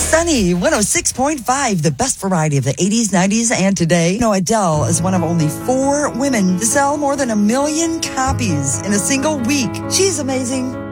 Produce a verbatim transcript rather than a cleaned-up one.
Sunny one oh six point five, the best variety of the eighties, nineties, and today. You know, Adele is one of only four women to sell more than a million copies in a single week. She's amazing.